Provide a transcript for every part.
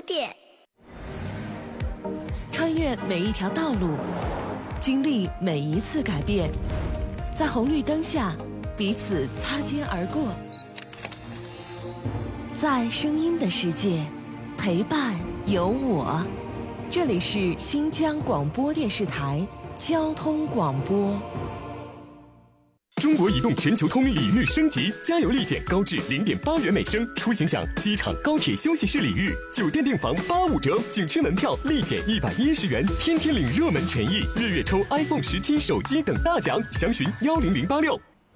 点。 穿越每一条道路，经历每一次改变，在红绿灯下彼此擦肩而过，在声音的世界陪伴有我。这里是新疆广播电视台交通广播。 中国移动全球通礼遇升级，加油立减高至0.8元每升，出行享机场、高铁休息室礼遇，酒店订房85折，景区门票立减110元，天天领热门权益，日月抽 iPhone 17手机等大奖，详询10086。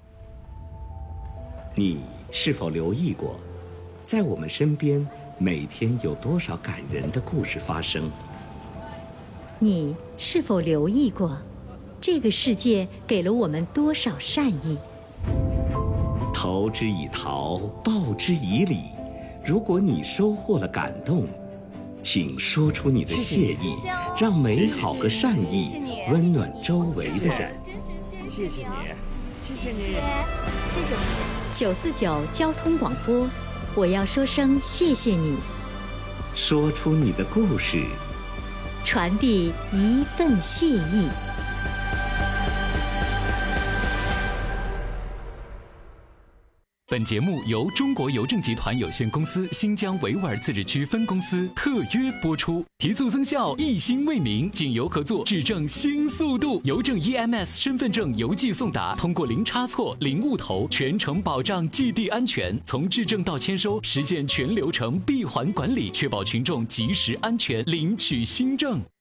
你是否留意过，在我们身边每天有多少感人的故事发生？ 你是否留意过，这个世界给了我们多少善意？ 投之以桃，报之以李。如果你收获了感动，请说出你的谢意，让美好和善意温暖周围的人。 谢谢你，谢谢你， 谢谢你。949交通广播，我要说声谢谢你。 说出你的故事， 传递一份谢意。 本节目由中国邮政集团有限公司新疆维吾尔自治区分公司特约播出，提速增效，一心为民，锦邮合作，质证新速度，邮政 EMS 身份证邮寄送达，通过零差错、零误投，全程保障寄递安全，从质证到签收，实现全流程闭环管理，确保群众及时安全领取新证。